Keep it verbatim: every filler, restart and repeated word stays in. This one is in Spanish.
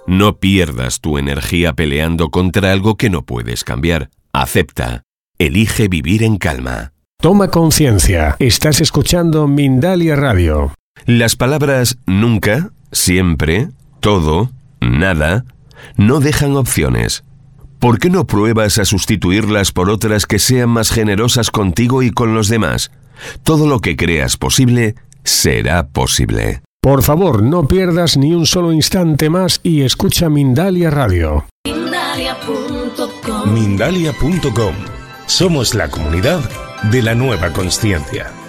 No pierdas tu energía peleando contra algo que no puedes cambiar. Acepta. Elige vivir en calma. Toma conciencia. Estás escuchando Mindalia Radio. Las palabras nunca, siempre, todo, nada, no dejan opciones. ¿Por qué no pruebas a sustituirlas por otras que sean más generosas contigo y con los demás? Todo lo que creas posible, será posible. Por favor, no pierdas ni un solo instante más y escucha Mindalia Radio. Mindalia punto com. Mindalia punto com. Somos la comunidad de la nueva consciencia.